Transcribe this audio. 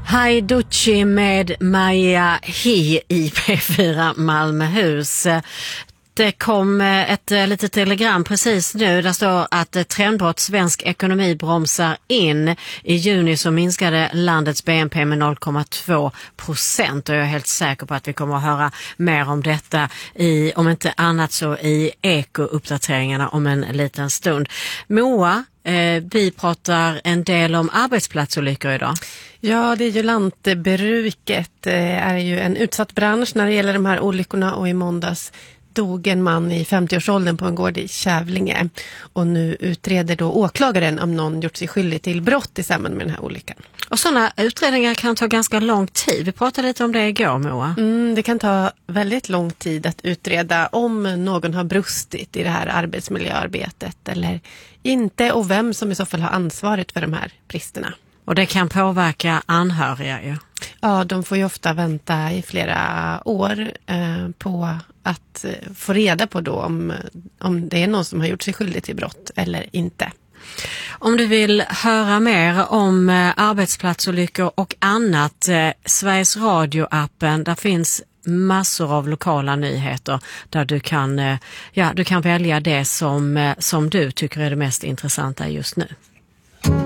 Hej Ducci med Maja Hi i P4 Malmöhus. Det kom ett litet telegram precis nu. Där står att trendbrott svensk ekonomi bromsar in. I juni så minskade landets BNP med 0,2%. Och jag är helt säker på att vi kommer att höra mer om detta om inte annat så i eko-uppdateringarna om en liten stund. Moa, vi pratar en del om arbetsplatsolyckor idag. Ja, det är ju lantbruket är ju en utsatt bransch när det gäller de här olyckorna, och i måndags dog en man i 50-årsåldern på en gård i Kävlinge. Och nu utreder då åklagaren om någon gjort sig skyldig till brott i samband med den här olyckan. Och sådana utredningar kan ta ganska lång tid. Vi pratade lite om det igår, Moa. Det kan ta väldigt lång tid att utreda om någon har brustit i det här arbetsmiljöarbetet eller inte, och vem som i så fall har ansvaret för de här bristerna. Och det kan påverka anhöriga ju. Ja, de får ju ofta vänta i flera år på att få reda på då om det är någon som har gjort sig skyldig till brott eller inte. Om du vill höra mer om arbetsplatsolyckor och annat, Sveriges Radio-appen, där finns massor av lokala nyheter där du kan välja det som du tycker är det mest intressanta just nu.